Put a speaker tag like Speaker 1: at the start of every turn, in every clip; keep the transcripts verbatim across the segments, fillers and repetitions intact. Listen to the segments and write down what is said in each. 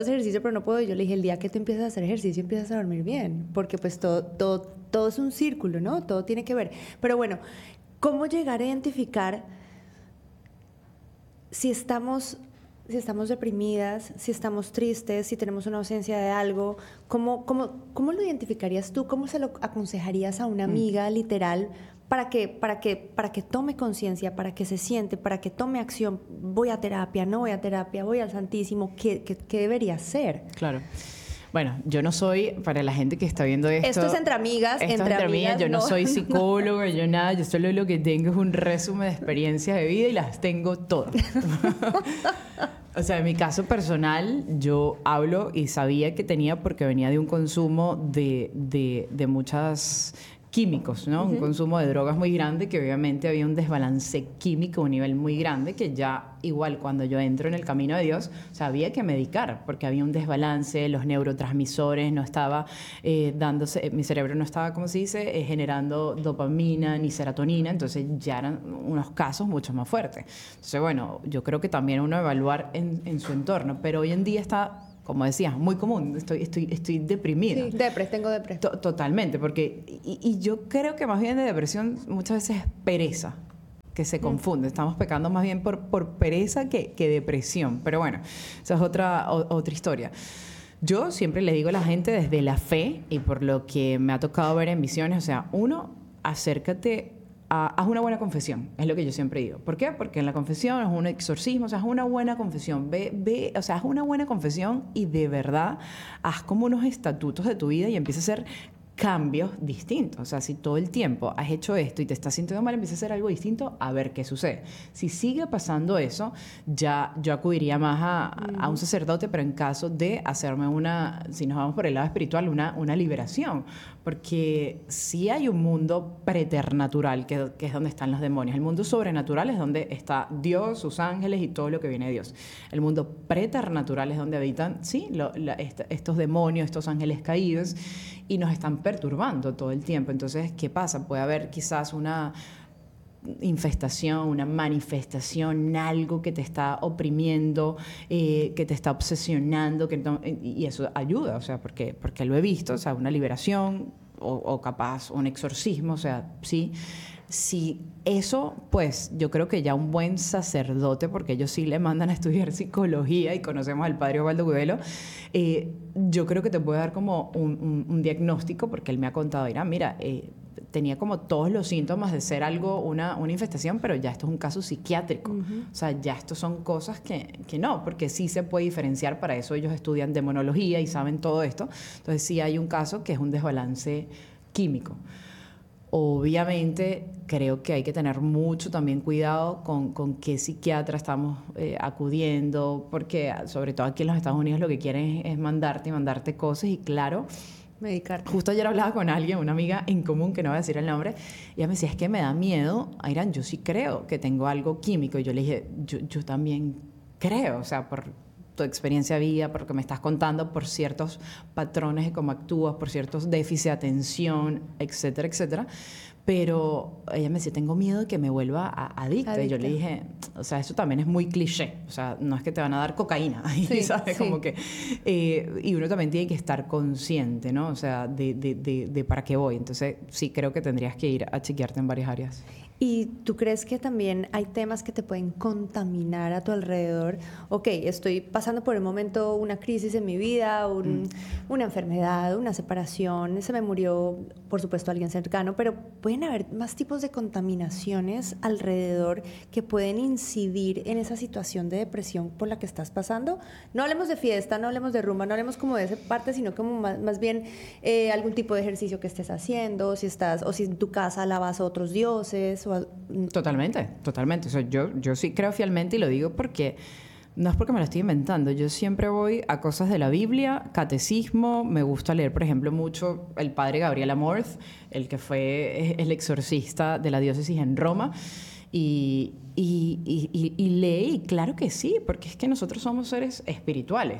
Speaker 1: hacer ejercicio pero no puedo. Y yo le dije, el día que tú empiezas a hacer ejercicio empiezas a dormir bien, porque pues todo, todo, todo es un círculo, ¿no? Todo tiene que ver. Pero bueno, ¿cómo llegar a identificar si estamos, si estamos deprimidas, si estamos tristes, si tenemos una ausencia de algo? ¿Cómo, cómo, cómo lo identificarías tú? ¿Cómo se lo aconsejarías a una amiga mm. literal para que, para que, para que tome conciencia, para que se siente, para que tome acción? Voy a terapia, no voy a terapia, voy al Santísimo. ¿Qué, qué, qué debería hacer?
Speaker 2: Claro. Bueno, yo no soy, para la gente que está viendo esto...
Speaker 1: Esto es entre amigas,
Speaker 2: esto
Speaker 1: entre,
Speaker 2: entre
Speaker 1: amigas.
Speaker 2: Yo no,
Speaker 1: no
Speaker 2: soy psicóloga, yo nada. Yo solo lo que tengo es un resumen de experiencias de vida y las tengo todas. O sea, en mi caso personal, yo hablo y sabía que tenía porque venía de un consumo de, de, de muchas... químicos, ¿no? Uh-huh. Un consumo de drogas muy grande, que obviamente había un desbalance químico a un nivel muy grande, que ya igual cuando yo entro en el camino de Dios, o sea, había que medicar, porque había un desbalance, los neurotransmisores no estaba eh, dándose, mi cerebro no estaba, ¿cómo se dice?, eh, generando dopamina ni serotonina, entonces ya eran unos casos mucho más fuertes. Entonces, bueno, yo creo que también uno evaluar en, en su entorno, pero hoy en día está... Como decías, muy común, estoy, estoy, estoy deprimida.
Speaker 1: Sí, depre, tengo depre.
Speaker 2: To- totalmente, porque... Y, y yo creo que más bien de depresión muchas veces es pereza, que se confunde. Estamos pecando más bien por, por pereza que, que depresión. Pero bueno, esa es otra, o, otra historia. Yo siempre le digo a la gente desde la fe y por lo que me ha tocado ver en misiones, o sea, uno, acércate... haz una buena confesión, es lo que yo siempre digo. ¿Por qué? Porque en la confesión es un exorcismo, o sea, es una buena confesión. Ve, ve, o sea, haz una buena confesión y de verdad haz como unos estatutos de tu vida y empieza a hacer cambios distintos. O sea, si todo el tiempo has hecho esto y te estás sintiendo mal, empieza a hacer algo distinto, a ver qué sucede. Si sigue pasando eso, ya yo acudiría más a, a un sacerdote, pero en caso de hacerme una, si nos vamos por el lado espiritual, una, una liberación. Porque sí hay un mundo preternatural, que, que es donde están los demonios. El mundo sobrenatural es donde está Dios, sus ángeles y todo lo que viene de Dios. El mundo preternatural es donde habitan, sí, lo, la, est- estos demonios, estos ángeles caídos, y nos están perturbando todo el tiempo. Entonces, ¿qué pasa? Puede haber quizás una infestación, una manifestación, algo que te está oprimiendo, eh, que te está obsesionando, que no, y eso ayuda, o sea, porque, porque lo he visto, o sea, una liberación o, o capaz un exorcismo, o sea, sí. Si eso, pues yo creo que ya un buen sacerdote, porque ellos sí le mandan a estudiar psicología y conocemos al padre Osvaldo Gudelo, eh, yo creo que te puede dar como un, un, un diagnóstico, porque él me ha contado, mira, mira, eh, tenía como todos los síntomas de ser algo, una, una infestación, pero ya esto es un caso psiquiátrico. Uh-huh. O sea, ya esto son cosas que, que no, porque sí se puede diferenciar, para eso ellos estudian demonología y saben todo esto. Entonces sí hay un caso que es un desbalance químico. Obviamente creo que hay que tener mucho también cuidado con, con qué psiquiatra estamos eh, acudiendo, porque sobre todo aquí en los Estados Unidos lo que quieren es, es mandarte y mandarte cosas, y claro,
Speaker 1: medicarte.
Speaker 2: Justo ayer hablaba con alguien, una amiga en común, que no voy a decir el nombre, y ella me decía, es que me da miedo, Ayran, yo sí creo que tengo algo químico. Y yo le dije, yo, yo también creo, o sea, por tu experiencia de vida, por lo que me estás contando, por ciertos patrones de cómo actúas, por ciertos déficits de atención, etcétera, etcétera. Pero ella me decía, tengo miedo de que me vuelva a, adicta. adicta. Y yo le dije, o sea, eso también es muy cliché. O sea, no es que te van a dar cocaína. Sí, ¿sabes? Sí. Como que, eh, y uno también tiene que estar consciente, ¿no? O sea, de, de, de, de para qué voy. Entonces, sí creo que tendrías que ir a chequearte en varias áreas.
Speaker 1: ¿Y tú crees que también hay temas que te pueden contaminar a tu alrededor? Ok, estoy pasando por un momento, una crisis en mi vida, un, mm. una enfermedad, una separación, se me murió, por supuesto, alguien cercano, pero pueden haber más tipos de contaminaciones alrededor que pueden incidir en esa situación de depresión por la que estás pasando. No hablemos de fiesta, no hablemos de rumba, no hablemos como de esa parte, sino como más, más bien eh, algún tipo de ejercicio que estés haciendo, si estás, o si en tu casa alabas a otros dioses. O a...
Speaker 2: Totalmente, totalmente. O sea, yo, yo sí creo fielmente, y lo digo porque no es porque me lo estoy inventando. Yo siempre voy a cosas de la Biblia, catecismo. Me gusta leer, por ejemplo, mucho el padre Gabriel Amorth, el que fue el exorcista de la diócesis en Roma. Y, y, y, y, y leí, claro que sí, porque es que nosotros somos seres espirituales.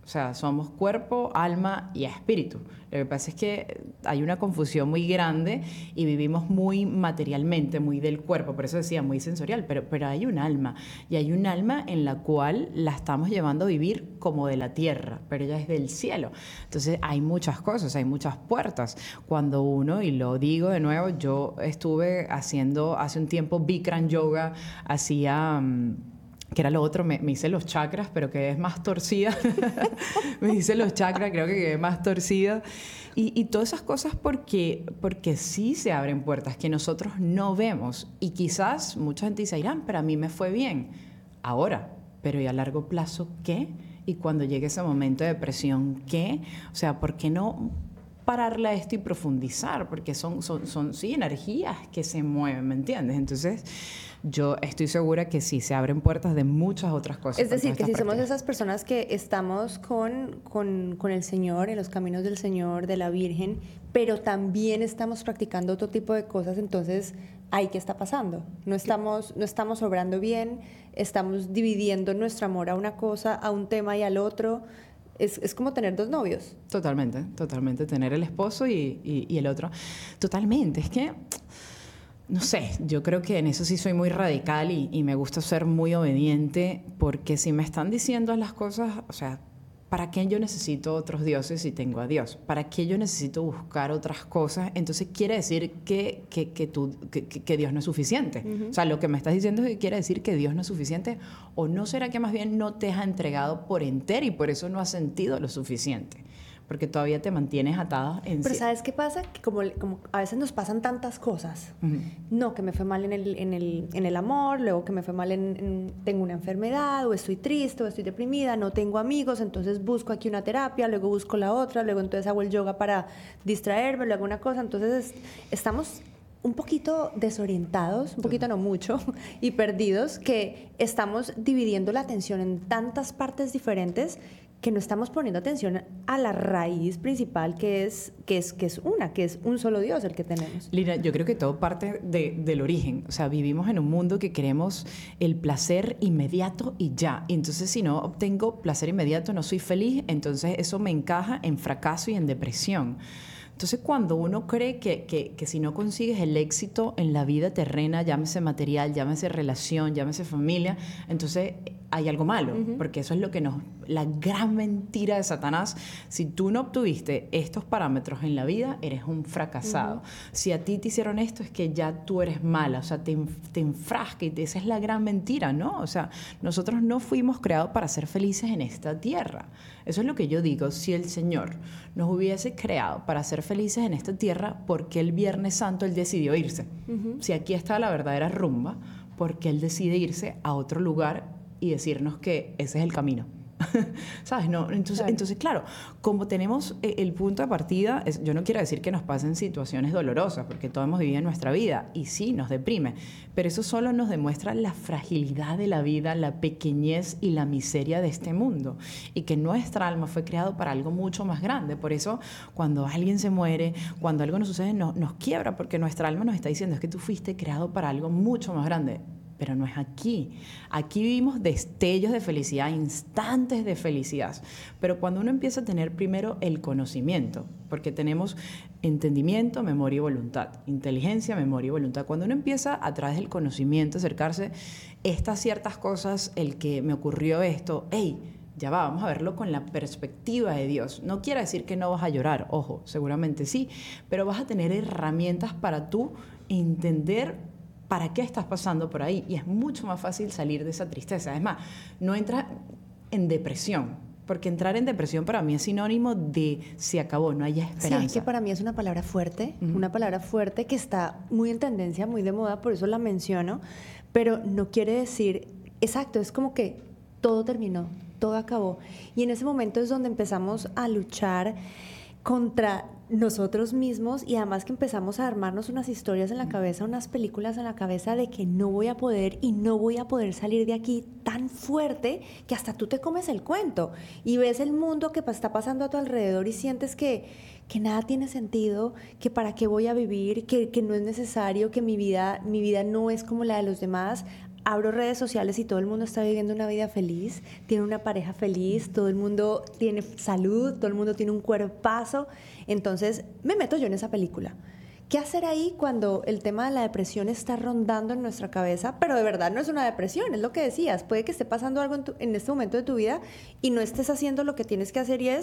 Speaker 2: O sea, somos cuerpo, alma y espíritu. Lo que pasa es que hay una confusión muy grande y vivimos muy materialmente, muy del cuerpo, por eso decía, muy sensorial, pero, pero hay un alma. Y hay un alma en la cual la estamos llevando a vivir como de la tierra, pero ella es del cielo. Entonces hay muchas cosas, hay muchas puertas. Cuando uno, y lo digo de nuevo, yo estuve haciendo hace un tiempo Bikram Yoga, hacía... Um, que era lo otro, me, me hice los chakras, pero que es más torcida. Me hice los chakras, creo que quedé más torcida. Y, y todas esas cosas porque, porque sí se abren puertas que nosotros no vemos. Y quizás mucha gente dice, Irán, pero a mí me fue bien. Ahora, pero ¿y a largo plazo qué? Y cuando llegue ese momento de depresión, ¿qué? O sea, ¿por qué no pararle a esto y profundizar? Porque son, son, son sí, energías que se mueven, ¿me entiendes? Entonces... yo estoy segura que sí, se abren puertas de muchas otras cosas.
Speaker 1: Es decir, que si somos esas personas que estamos con, con, con el Señor, en los caminos del Señor, de la Virgen, pero también estamos practicando otro tipo de cosas, entonces, ¿ahí qué está pasando? No estamos, no estamos obrando bien, estamos dividiendo nuestro amor a una cosa, a un tema y al otro. Es, es como tener dos novios.
Speaker 2: Totalmente, totalmente. Tener el esposo y, y, y el otro. Totalmente. Es que... no sé, yo creo que en eso sí soy muy radical y, y me gusta ser muy obediente, porque si me están diciendo las cosas, o sea, ¿para qué yo necesito otros dioses si tengo a Dios? ¿Para qué yo necesito buscar otras cosas? Entonces quiere decir que, que, que, tú, que, que Dios no es suficiente. Uh-huh. O sea, lo que me estás diciendo es que quiere decir que Dios no es suficiente, o no será que más bien no te has entregado por entero y por eso no has sentido lo suficiente. Porque todavía te mantienes atada en...
Speaker 1: Pero ¿sabes qué pasa? Que como, como a veces nos pasan tantas cosas. Uh-huh. No, que me fue mal en el, en el, en el amor, luego que me fue mal en, en... tengo una enfermedad, o estoy triste, o estoy deprimida, no tengo amigos, entonces busco aquí una terapia, luego busco la otra, luego entonces hago el yoga para distraerme, luego una cosa. Entonces estamos un poquito desorientados, un poquito no mucho, y perdidos, que estamos dividiendo la atención en tantas partes diferentes que no estamos poniendo atención a la raíz principal, que es, que es, que es una, que es un solo Dios el que tenemos.
Speaker 2: Lina, yo creo que todo parte de, del origen. O sea, vivimos en un mundo que queremos el placer inmediato y ya. Y entonces, si no obtengo placer inmediato, no soy feliz, entonces eso me encaja en fracaso y en depresión. Entonces, cuando uno cree que, que, que si no consigues el éxito en la vida terrena, llámese material, llámese relación, llámese familia, entonces hay algo malo, uh-huh. porque eso es lo que nos... la gran mentira de Satanás. Si tú no obtuviste estos parámetros en la vida, eres un fracasado. Uh-huh. Si a ti te hicieron esto, es que ya tú eres mala, o sea, te, te enfrasca, y esa es la gran mentira, ¿no? O sea, nosotros no fuimos creados para ser felices en esta tierra. Eso es lo que yo digo. Si el Señor nos hubiese creado para ser felices en esta tierra, ¿por qué el Viernes Santo Él decidió irse? Uh-huh. Si aquí está la verdadera rumba, ¿por qué Él decide irse a otro lugar y decirnos que ese es el camino? ¿Sabes? No, entonces, claro. entonces, claro, como tenemos el punto de partida, es, yo no quiero decir que nos pasen situaciones dolorosas, porque todos hemos vivido en nuestra vida, y sí, nos deprime, pero eso solo nos demuestra la fragilidad de la vida, la pequeñez y la miseria de este mundo, y que nuestra alma fue creada para algo mucho más grande. Por eso, cuando alguien se muere, cuando algo nos sucede, no, nos quiebra, porque nuestra alma nos está diciendo, es que tú fuiste creado para algo mucho más grande. Pero no es aquí. Aquí vivimos destellos de felicidad, instantes de felicidad. Pero cuando uno empieza a tener primero el conocimiento, porque tenemos entendimiento, memoria y voluntad, inteligencia, memoria y voluntad. Cuando uno empieza a través del conocimiento a acercarse, estas ciertas cosas, el que me ocurrió esto, hey, ya va, vamos a verlo con la perspectiva de Dios. No quiere decir que no vas a llorar, ojo, seguramente sí, pero vas a tener herramientas para tú entender ¿para qué estás pasando por ahí? Y es mucho más fácil salir de esa tristeza. Es más, no entras en depresión, porque entrar en depresión para mí es sinónimo de se acabó, no hay esperanza.
Speaker 1: Sí, es que para mí es una palabra fuerte, uh-huh. una palabra fuerte que está muy en tendencia, muy de moda, por eso la menciono, pero no quiere decir, exacto, es como que todo terminó, todo acabó. Y en ese momento es donde empezamos a luchar contra nosotros mismos, y además que empezamos a armarnos unas historias en la cabeza, unas películas en la cabeza de que no voy a poder y no voy a poder salir de aquí, tan fuerte que hasta tú te comes el cuento y ves el mundo que está pasando a tu alrededor y sientes que, que nada tiene sentido, que para qué voy a vivir, que, que no es necesario, que mi vida, mi vida no es como la de los demás. abro redes sociales y todo el mundo está viviendo una vida feliz, tiene una pareja feliz, todo el mundo tiene salud, todo el mundo tiene un cuerpazo. Entonces me meto yo en esa película. ¿Qué hacer ahí cuando el tema de la depresión está rondando en nuestra cabeza? Pero de verdad no es una depresión, es lo que decías. Puede que esté pasando algo en, tu, en este momento de tu vida y no estés haciendo lo que tienes que hacer, y es